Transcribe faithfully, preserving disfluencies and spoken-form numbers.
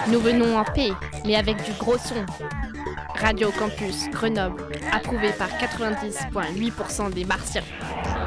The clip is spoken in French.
Nous venons en paix, mais avec du gros son. Radio Campus Grenoble, approuvé par quatre-vingt-dix virgule huit pour cent des Martiens.